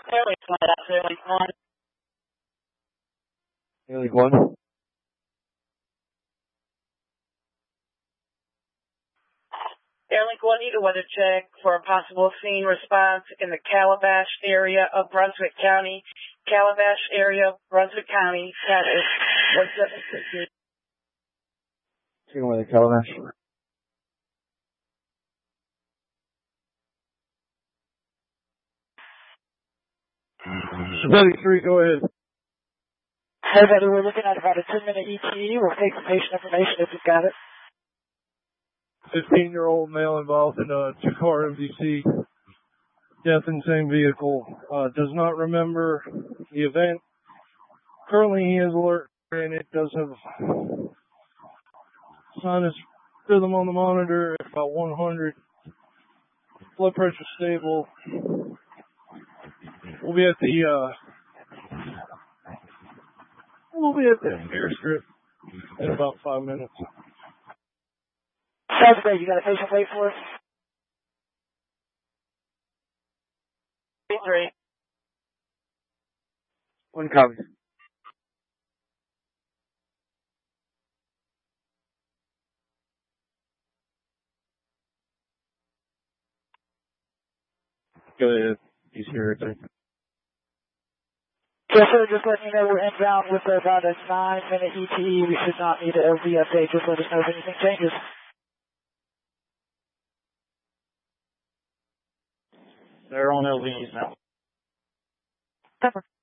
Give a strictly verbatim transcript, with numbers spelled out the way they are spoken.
Airlink one, that's Airlink one. Airlink one. Airlink one, need a weather check for a possible scene response in the Calabash area of Brunswick County. Calabash area of Brunswick County, status one seven six eight. Taking away the Calabash. thirty-three, go ahead. Hey, buddy, we're looking at about a ten minute E T E. We'll take some patient information if you've got it. fifteen-year-old male involved in a two-car M D C. Death in same vehicle. Uh, does not remember the event. Currently, he is alert, and it does have sinus rhythm on the monitor at about one hundred. Blood pressure stable. We'll be at the, uh, we'll be at the airstrip in about five minutes. Sounds great. You got a patient wait for us? Three. One copy. Go ahead. He's here. Yes, sir. Just letting you know we're inbound with about a nine minute E T E. We should not need an L V S A. Just let us know if anything changes. They're on L Vs now. Pepper.